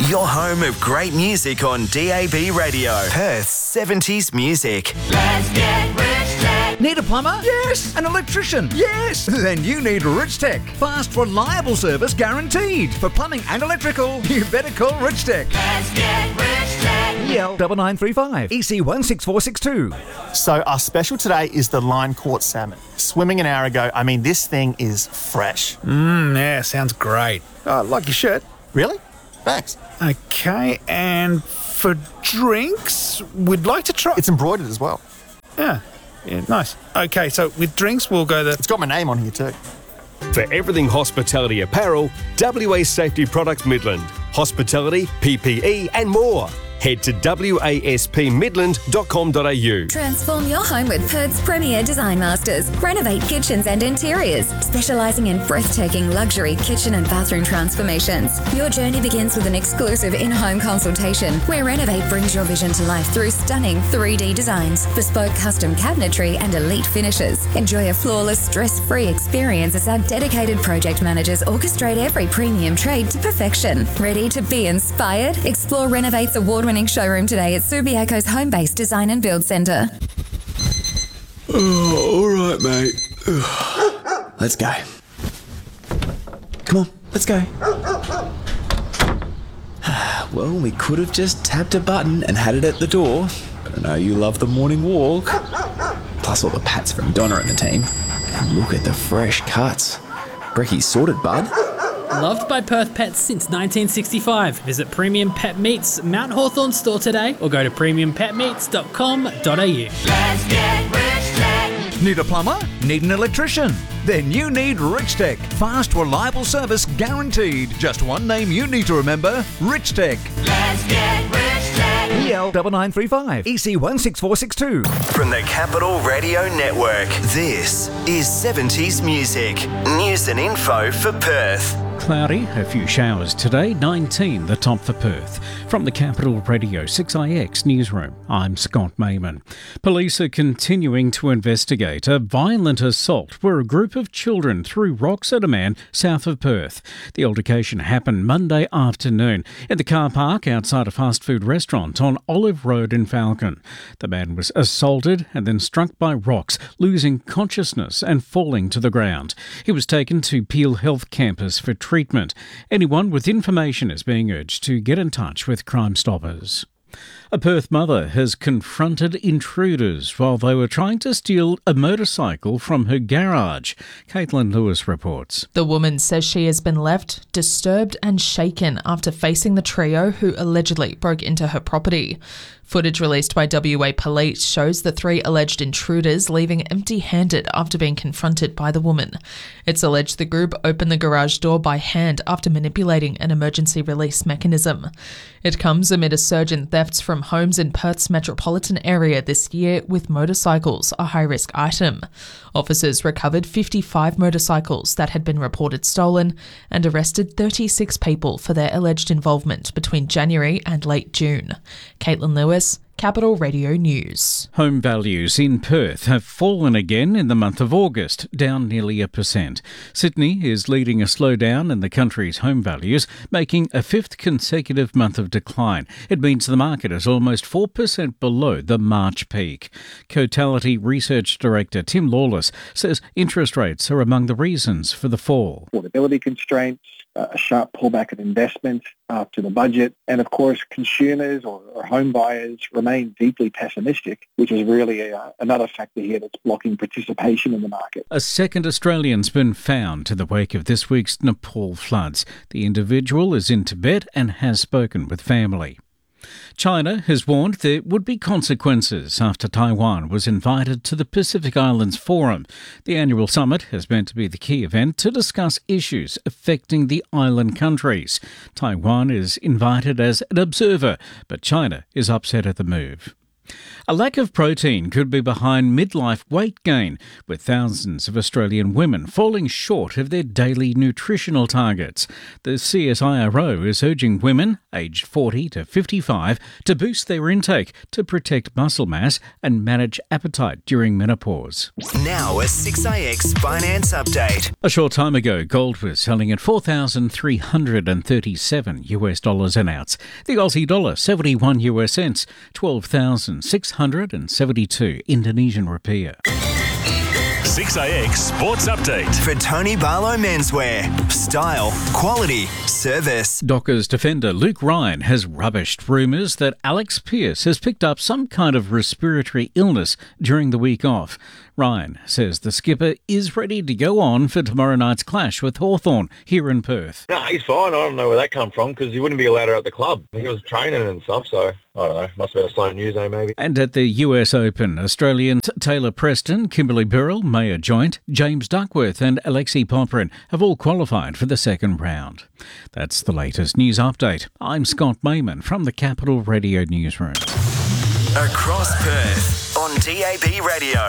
Your home of great music on DAB Radio. Perth's 70s music. Let's get Rich Tech. Need a plumber? Yes. An electrician? Yes. Then you need Rich Tech. Fast, reliable service guaranteed. For plumbing and electrical, you better call Rich Tech. Let's get Rich Tech. EL 9935 EC 16462. So our special today is the line caught salmon. Swimming an hour ago. I mean, this thing is fresh. Yeah, sounds great. Oh, like your shirt. Really? Thanks. Okay, and for drinks, we'd like to try... It's embroidered as well. Yeah, nice. Okay, so with drinks, we'll go the... It's got my name on here too. For everything hospitality apparel, WA Safety Products Midland. Hospitality, PPE and more. Head to waspmidland.com.au. Transform your home with Perth's premier design masters. Renovate kitchens and interiors, specialising in breathtaking luxury kitchen and bathroom transformations. Your journey begins with an exclusive in-home consultation where Renovate brings your vision to life through stunning 3D designs, bespoke custom cabinetry and elite finishes. Enjoy a flawless, stress-free experience as our dedicated project managers orchestrate every premium trade to perfection. Ready to be inspired? Explore Renovate's award-winning showroom today at Subiaco's home-based design and build centre. Oh, all right, mate. Let's go. Come on, let's go. Well, we could have just tapped a button and had it at the door, but I know you love the morning walk. Plus all the pats from Donna and the team. And look at the fresh cuts. Brecky's sorted, bud. Loved by Perth pets since 1965. Visit Premium Pet Meats Mount Hawthorn store today or go to premiumpetmeats.com.au. Let's get Rich Tech. Need a plumber? Need an electrician? Then you need Rich Tech. Fast, reliable service guaranteed. Just one name you need to remember, Rich Tech. Let's get Rich Tech. EL 9935 EC 16462. From the Capital Radio Network, this is 70s music. News and info for Perth. Cloudy, a few showers today, 19 the top for Perth. From the Capital Radio 6IX newsroom, I'm Scott Mayman. Police are continuing to investigate a violent assault where a group of children threw rocks at a man south of Perth. The altercation happened Monday afternoon in the car park outside a fast food restaurant on Olive Road in Falcon. The man was assaulted and then struck by rocks, losing consciousness and falling to the ground. He was taken to Peel Health Campus for treatment. Anyone with information is being urged to get in touch with Crime Stoppers. A Perth mother has confronted intruders while they were trying to steal a motorcycle from her garage. Caitlin Lewis reports. The woman says she has been left disturbed and shaken after facing the trio who allegedly broke into her property. Footage released by WA Police shows the three alleged intruders leaving empty-handed after being confronted by the woman. It's alleged the group opened the garage door by hand after manipulating an emergency release mechanism. It comes amid a surge in thefts from homes in Perth's metropolitan area this year, with motorcycles a high-risk item. Officers recovered 55 motorcycles that had been reported stolen and arrested 36 people for their alleged involvement between January and late June. Caitlin Lewis, Capital Radio News. Home values in Perth have fallen again in the month of August, down nearly 1%. Sydney is leading a slowdown in the country's home values, making a fifth consecutive month of decline. It means the market is almost 4% below the March peak. Cotality Research Director Tim Lawless says interest rates are among the reasons for the fall. Affordability constraints, a sharp pullback in investment after the budget, and of course consumers or home buyers remain deeply pessimistic, which is really another factor here that's blocking participation in the market. A second Australian's been found in the wake of this week's Nepal floods. The individual is in Tibet and has spoken with family. China has warned there would be consequences after Taiwan was invited to the Pacific Islands Forum. The annual summit is meant to be the key event to discuss issues affecting the island countries. Taiwan is invited as an observer, but China is upset at the move. A lack of protein could be behind midlife weight gain, with thousands of Australian women falling short of their daily nutritional targets. The CSIRO is urging women aged 40 to 55 to boost their intake to protect muscle mass and manage appetite during menopause. Now a 6IX finance update. A short time ago, gold was selling at $4,337 an ounce. The Aussie dollar 71 US cents, 12,672 Indonesian rupiah. 6IX Sports Update. For Tony Barlow Menswear. Style, quality, service. Dockers defender Luke Ryan has rubbished rumours that Alex Pearce has picked up some kind of respiratory illness during the week off. Ryan says the skipper is ready to go on for tomorrow night's clash with Hawthorn here in Perth. No, he's fine. I don't know where that come from because he wouldn't be allowed out at the club. He was training and stuff, so I don't know. Must have been a slow news day maybe. And at the US Open, Australian Taylor Preston, Kimberly Birrell, Maya Joint, James Duckworth and Alexei Popyrin have all qualified for the second round. That's the latest news update. I'm Scott Mayman from the Capital Radio Newsroom. Across Perth on DAB Radio.